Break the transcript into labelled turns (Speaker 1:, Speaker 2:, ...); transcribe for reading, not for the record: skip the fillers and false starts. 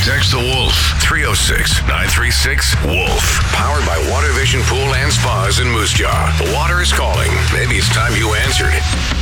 Speaker 1: Text the Wolf 306-936-WOLF. Powered by Water Vision Pool and Spas in Moose Jaw. The water is calling. Maybe it's time you answered.